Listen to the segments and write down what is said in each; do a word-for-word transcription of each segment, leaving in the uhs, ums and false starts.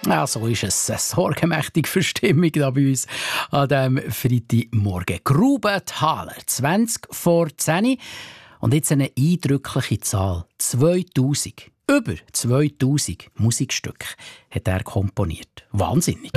Ja, so ist es. Eine sorgenmächtige Verstimmung da bei uns an diesem Freitagmorgen. Grubenthaler, zwanzig vor zehn. Und jetzt eine eindrückliche Zahl. zweitausend. Über zweitausend Musikstücke hat er komponiert. Wahnsinnig.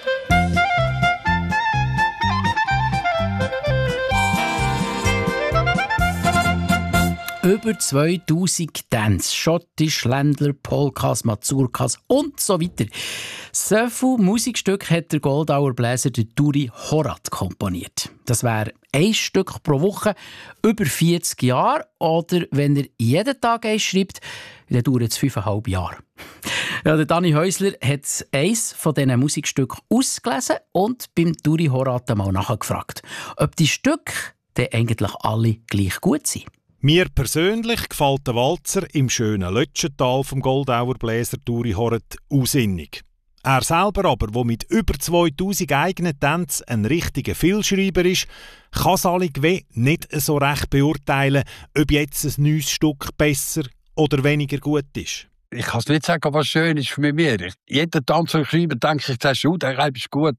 Über zweitausend Tänze, Schottisch, Ländler, Polkas, Mazurkas und so weiter. So viele Musikstücke hat der Goldauer Bläser der Turi Horat komponiert. Das wäre ein Stück pro Woche, über vierzig Jahre. Oder wenn er jeden Tag eins schreibt, dann dauert es fünfeinhalb Jahre. Ja, der Dani Häusler hat eines von diesen Musikstücken ausgelesen und beim Turi Horat einmal nachgefragt, ob die Stücke dann eigentlich alle gleich gut sind. Mir persönlich gefällt der Walzer im schönen Lötschental vom Goldauer Bläser Turi Horat ausinnig. Er selber aber, der mit über zweitausend eigenen Tänzen ein richtiger Vielschreiber ist, kann es allgemein nicht so recht beurteilen, ob jetzt ein neues Stück besser oder weniger gut ist. Ich kann es nicht sagen, was schön ist für mich. Jeden Tanz, den ich schreibe, denke ich, das ist gut, der ist gut.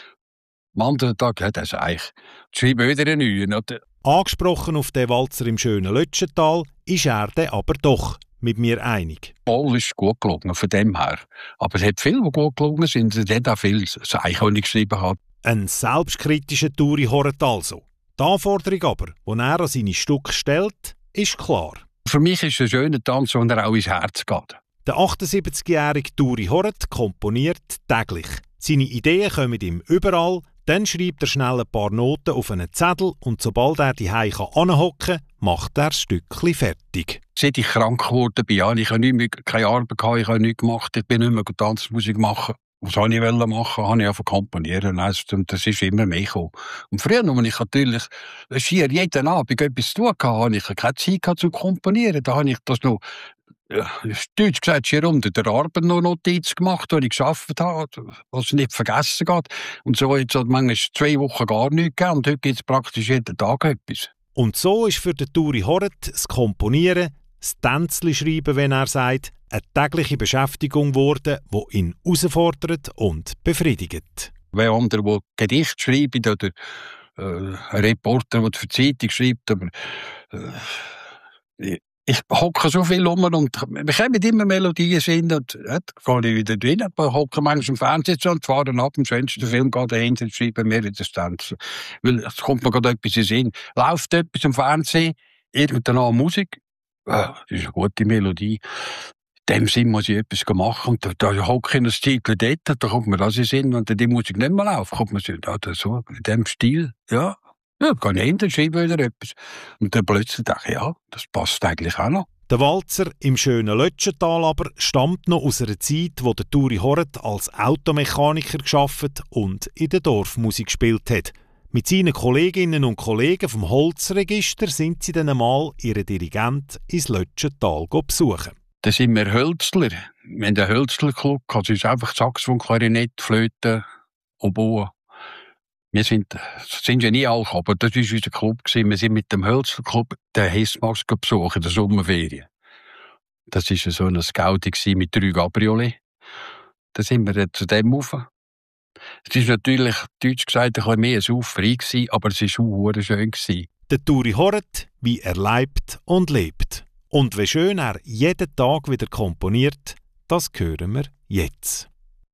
Am anderen Tag, ja, das ist eigentlich. Schreibe wieder einen neuen. Oder? Angesprochen auf den Walzer im schönen Lötschental ist er dann aber doch mit mir einig. All ist gut gelungen, von dem her. Aber es hat viele, die gut gelungen sind. Es hat auch viele, das ich auch nicht geschrieben habe. Ein selbstkritischer Turi Horat also. Die Anforderung aber, die er an seine Stücke stellt, ist klar. Für mich ist es ein schöner Tanz, der auch ins Herz geht. Der achtundsiebzigjährige Turi Horat komponiert täglich. Seine Ideen kommen ihm überall. Dann schreibt er schnell ein paar Noten auf einen Zettel und sobald er die Hause anhocken kann, macht er das Stückchen fertig. Seit ich krank geworden bin, ja, ich habe nicht mehr, keine Arbeit gehabt, ich habe nichts gemacht, ich bin nicht mehr Tanzmusik machen. Was wollte ich machen? Habe ich einfach komponieren. Und das ist immer mehr gekommen. Und früher, als ich natürlich schier jeden Abend etwas zu tun hatte, habe ich keine Zeit gehabt, zu komponieren. Da habe ich das noch, ja, Deutsch gesagt, hier unter der Arbeit noch Notiz gemacht, die ich gearbeitet habe, was nicht vergessen geht. Und so hat es manchmal zwei Wochen gar nichts gegeben. Und heute gibt es praktisch jeden Tag etwas. Und so ist für den Turi Horat das Komponieren, das Tänzli schreiben, wenn er sagt, eine tägliche Beschäftigung geworden, die ihn herausfordert und befriedigt. Wenn andere, die Gedichte schreiben oder äh, ein Reporter, der für die Zeitung schreibt, aber äh, ich hocke so viel um und wir kommen immer Melodien sind und ja, gehe ich wieder drin, aber hocke manchmal im Fernsehen und fahre ab, im schönsten Film geht dahinter und schreibe mir wieder das Tanzen. Weil es kommt mir gerade etwas in den Sinn. Läuft etwas im Fernsehen, irgendeine Musik, ja, das ist eine gute Melodie. In dem Sinn muss ich etwas machen und da, da hocke ich in das Titel dort, da kommt mir das in den Sinn und die Musik nicht mehr läuft, kommt mir so, ja, so, in dem Stil, ja. Ja, dann gehe ich hin, dann schreibe ich wieder etwas. Und dann plötzlich dachte ich, ja, das passt eigentlich auch noch. Der Walzer im schönen Lötschental aber stammt noch aus einer Zeit, wo der Turi Horat als Automechaniker gearbeitet und in der Dorfmusik gespielt hat. Mit seinen Kolleginnen und Kollegen vom Holzregister sind sie dann einmal ihren Dirigent ins Lötschental besuchen. Da sind wir Hölzler. Wir haben den Hölzler-Club, also es ist einfach Saxophon, Klarinett, Flöte, Oboe. Wir sind, sind ja nie alt, aber das war unser Club. Wir sind mit dem Hölzler-Club den Hessmax besucht in der Sommerferien. Das war so ein Scouting mit drei Gabriolet. Da sind wir zu dem rauf. Es war natürlich, deutsch gesagt, ein bisschen mehr Sauferei, aber es war auch schön. Der Turi Horat, wie er lebt und lebt. Und wie schön er jeden Tag wieder komponiert, das hören wir jetzt.